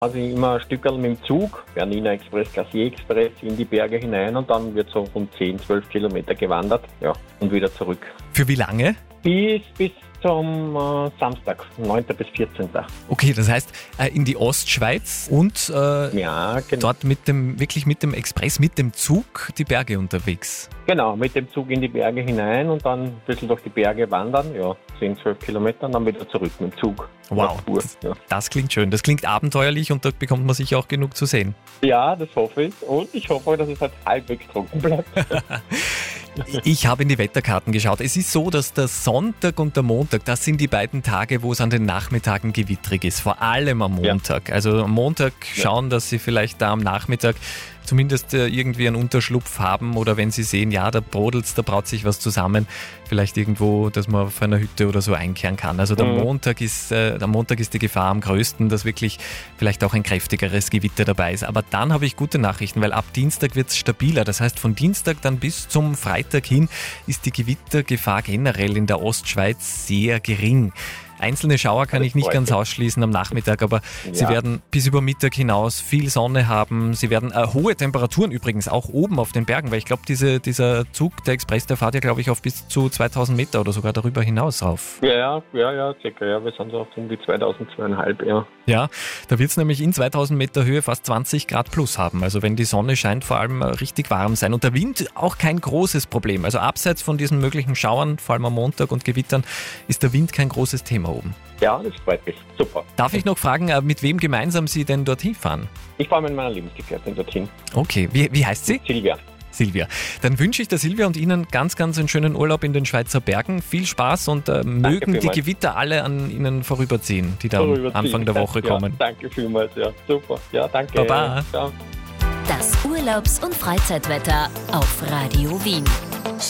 Also immer ein Stückerl mit dem Zug, Bernina Express, Glacier Express in die Berge hinein und dann wird so rund 10, 12 Kilometer gewandert, ja, und wieder zurück. Für wie lange? Bis zum Samstag, 9. bis 14. Okay, das heißt in die Ostschweiz und Ja, genau. dort wirklich mit dem Express, mit dem Zug die Berge unterwegs. Genau, mit dem Zug in die Berge hinein und dann ein bisschen durch die Berge wandern, ja, 10, 12 Kilometer und dann wieder zurück mit dem Zug. Wow, Ja. das klingt schön. Das klingt abenteuerlich und dort bekommt man sicher auch genug zu sehen. Ja, das hoffe ich. Und ich hoffe, dass es halt halbwegs trocken bleibt. Ich habe in die Wetterkarten geschaut. Es ist so, dass der Sonntag und der Montag, das sind die beiden Tage, wo es an den Nachmittagen gewittrig ist. Vor allem am Montag. Ja. Also am Montag schauen, dass Sie vielleicht da am Nachmittag zumindest irgendwie einen Unterschlupf haben oder wenn Sie sehen, ja, da brodelt's, da braut sich was zusammen, vielleicht irgendwo, dass man auf einer Hütte oder so einkehren kann. Also der Montag ist die Gefahr am größten, dass wirklich vielleicht auch ein kräftigeres Gewitter dabei ist. Aber dann habe ich gute Nachrichten, weil ab Dienstag wird es stabiler. Das heißt, von Dienstag dann bis zum Freitag hin ist die Gewittergefahr generell in der Ostschweiz sehr gering. Einzelne Schauer kann ich nicht ganz ausschließen am Nachmittag, aber Sie werden bis über Mittag hinaus viel Sonne haben. Sie werden hohe Temperaturen übrigens, auch oben auf den Bergen, weil ich glaube, dieser Zug, der Express, der fährt ja, glaube ich, auf bis zu 2000 Meter oder sogar darüber hinaus rauf. Ja, circa, ja. Wir sind so auf um die 2000, ja. Ja, da wird es nämlich in 2000 Meter Höhe fast 20 Grad plus haben. Also wenn die Sonne scheint, vor allem richtig warm sein. Und der Wind auch kein großes Problem. Also abseits von diesen möglichen Schauern, vor allem am Montag und Gewittern, ist der Wind kein großes Thema oben. Ja, das freut mich. Super. Darf ich noch fragen, mit wem gemeinsam Sie denn dorthin fahren? Ich fahre mit meiner Lebensgefährtin dorthin. Okay, wie heißt sie? Silvia. Dann wünsche ich der Silvia und Ihnen ganz, ganz einen schönen Urlaub in den Schweizer Bergen. Viel Spaß und mögen die Gewitter alle an Ihnen vorüberziehen, die da am Anfang der Woche kommen. Danke vielmals, ja. Super. Ja, danke. Baba. Ciao. Das Urlaubs- und Freizeitwetter auf Radio Wien.